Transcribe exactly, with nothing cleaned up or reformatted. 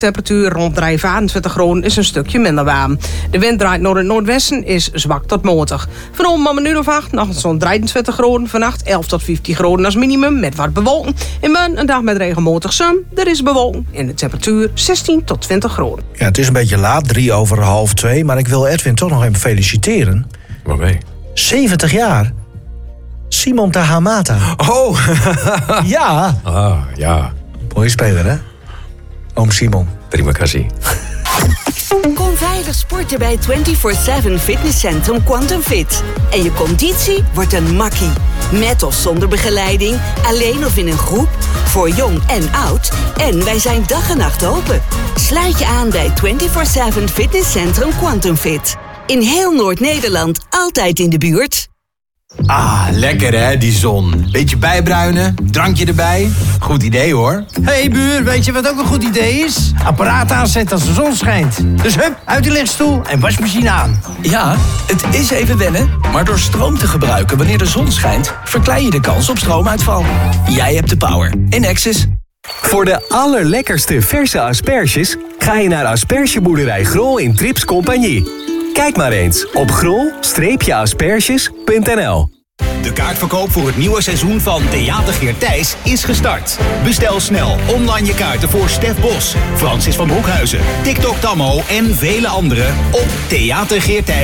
Temperatuur rond vijfentwintig graden is een stukje minder warm. De wind draait naar het noordwesten, is zwak tot matig. Vanavond om een minuut of acht nog zo'n drieëntwintig graden. Vannacht elf tot vijftien graden als minimum met wat bewolking. In morgen een dag met regenmatig zon. Er is bewolking en de temperatuur zestien tot twintig graden. Ja, het is een beetje laat, drie over half twee. Maar ik wil Edwin toch nog even feliciteren. Waarmee? zeventig jaar. Simon Tahamata. Oh! Ja. Ah, ja. Mooie speler, hè? Oom Simon. Terima kasih. Kom veilig sporten bij vierentwintig zeven fitnesscentrum Quantum Fit. En je conditie wordt een makkie. Met of zonder begeleiding, alleen of in een groep, voor jong en oud. En wij zijn dag en nacht open. Sluit je aan bij vierentwintig zeven fitnesscentrum Quantum Fit. In heel Noord-Nederland, altijd in de buurt. Ah, lekker hè, die zon. Beetje bijbruinen, drankje erbij. Goed idee hoor. Hé hey, buur, weet je wat ook een goed idee is? Apparaat aanzetten als de zon schijnt. Dus hup, uit de lichtstoel en wasmachine aan. Ja, het is even wennen, maar door stroom te gebruiken wanneer de zon schijnt, verklein je de kans op stroomuitval. Jij hebt de power. Enexis. Voor de allerlekkerste verse asperges ga je naar aspergeboerderij Grol in Trips Compagnie. Kijk maar eens op grol asperges punt n l. De kaartverkoop voor het nieuwe seizoen van Theater Geert Thijs is gestart. Bestel snel online je kaarten voor Stef Bos, Francis van Broekhuizen, TikTok Tammo en vele anderen op Theater Geert Thijs.